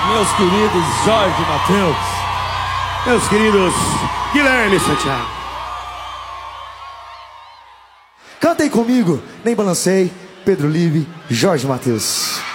meus queridos Jorge Mateus, meus queridos Guilherme Santiago. Cantem comigo, Nem Balancei, Pedro Libre, Jorge Mateus.